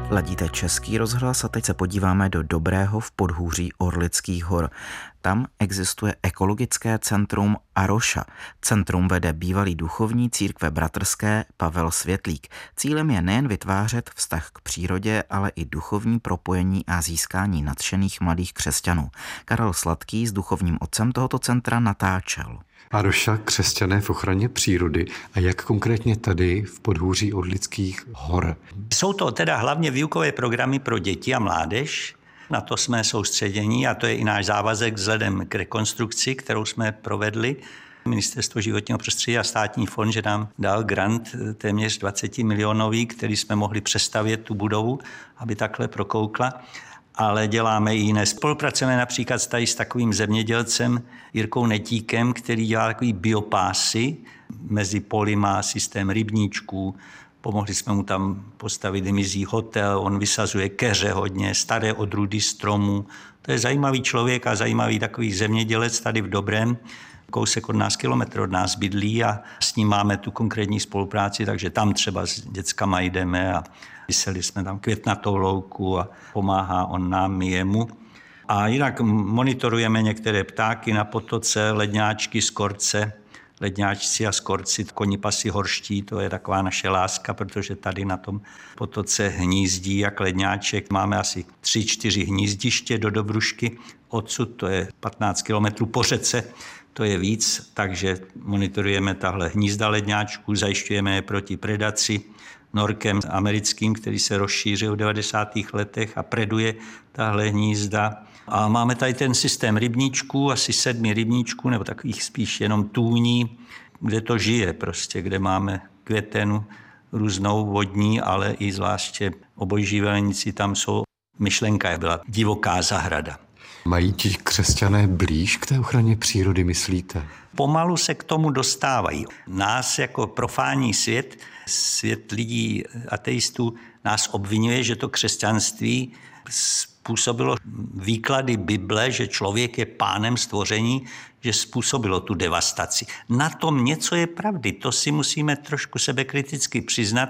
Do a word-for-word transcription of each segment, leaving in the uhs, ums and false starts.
Ladíte Český rozhlas a teď se podíváme do Dobrého v podhůří Orlických hor. Tam existuje ekologické centrum Aroša. Centrum vede bývalý duchovní církve bratrské Pavel Světlík. Cílem je nejen vytvářet vztah k přírodě, ale i duchovní propojení a získání nadšených mladých křesťanů. Karel Sladký s duchovním otcem tohoto centra natáčel. Aroša, křesťané v ochraně přírody. A jak konkrétně tady v podhůří Orlických hor? Jsou to teda hlavně výukové programy pro děti a mládež. Na to jsme soustředění a to je i náš závazek vzhledem k rekonstrukci, kterou jsme provedli. Ministerstvo životního prostředí a státní fond, že nám dal grant téměř dvacet milionový, který jsme mohli přestavět tu budovu, aby takhle prokoukla. Ale děláme i jiné. Spolupracujeme například tady s takovým zemědělcem Jirkou Netíkem, který dělá takový biopásy mezi polima, systém rybníčků. Pomohli jsme mu tam postavit mizí hotel, on vysazuje keře hodně, staré odrůdy stromů. To je zajímavý člověk a zajímavý takový zemědělec tady v Dobrém. Kousek od nás, kilometr od nás bydlí a s ním máme tu konkrétní spolupráci, takže tam třeba s dětskama jdeme a vyseli jsme tam květnatou louku a pomáhá on nám, my jemu. A jinak monitorujeme některé ptáky na potoce, ledňáčky, skorce, ledňáčci a skorci, konipasy horští, to je taková naše láska, protože tady na tom potoce hnízdí jak ledňáček. Máme asi tři, čtyři hnízdiště do Dobrušky, odsud to je patnáct kilometrů po řece, to je víc, takže monitorujeme tahle hnízda ledňáčků, zajišťujeme je proti predaci norkem americkým, který se rozšířil v devadesátých letech a preduje tahle hnízda. A máme tady ten systém rybníčků, asi sedmi rybníčků, nebo takových spíš jenom tůní, kde to žije prostě, kde máme květenu různou vodní, ale i zvláště obojživelníci tam jsou. Myšlenka byla divoká zahrada. Mají ti křesťané blíž k té ochraně přírody, myslíte? Pomalu se k tomu dostávají. Nás jako profánní svět, svět lidí ateistů, nás obvinuje, že to křesťanství způsobilo výklady Bible, že člověk je pánem stvoření, že způsobilo tu devastaci. Na tom něco je pravdy. To si musíme trošku sebekriticky přiznat,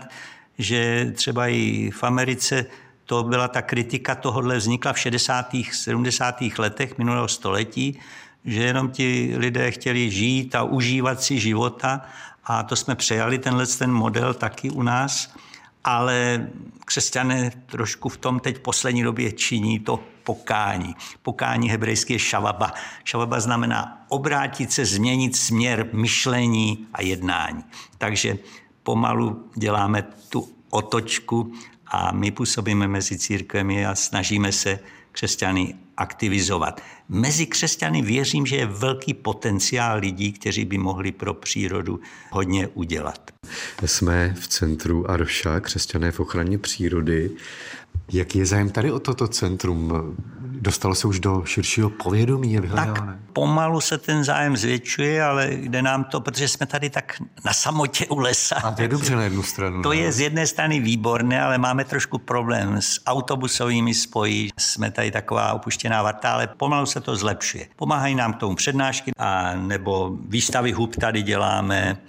že třeba i v Americe to byla ta kritika, tohodle vznikla v šedesátých, sedmdesátých letech minulého století, že jenom ti lidé chtěli žít a užívat si života a to jsme přejali tenhle ten model taky u nás, ale křesťané trošku v tom teď poslední době činí to pokání. Pokání hebrejské je šavaba. Šavaba znamená obrátit se, změnit směr myšlení a jednání. Takže pomalu děláme tu otočku a my působíme mezi církvemi a snažíme se křesťany aktivizovat. Mezi křesťany věřím, že je velký potenciál lidí, kteří by mohli pro přírodu hodně udělat. Jsme v centru Aroša, křesťané v ochraně přírody. Jaký je zájem tady o toto centrum? Dostalo se už do širšího povědomí? Je tak pomalu se ten zájem zvětšuje, ale jde nám to, protože jsme tady tak na samotě u lesa. A to je dobře na jednu stranu. To je z jedné strany výborné, ale máme trošku problém s autobusovými spoji. Jsme tady taková opuštěná varta, ale pomalu se to zlepšuje. Pomáhají nám k tomu přednášky, a nebo výstavy hub tady děláme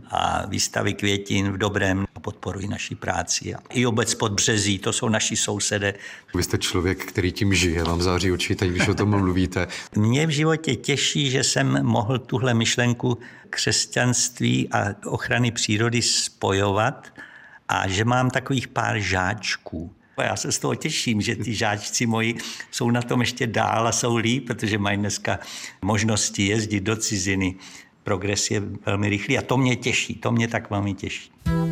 a výstavy květin v Dobrém podporují naši práci. I obec Podbřezí, to jsou naši sousedé. Vy jste člověk, který tím žije, vám září oči, teď když o tom mluvíte. Mě v životě těší, že jsem mohl tuhle myšlenku křesťanství a ochrany přírody spojovat a že mám takových pár žáčků. Já se z toho těším, že ty žáčci moji jsou na tom ještě dál a jsou líp, protože mají dneska možnosti jezdit do ciziny. Progres je velmi rychlý a to mě těší, to mě tak velmi těší.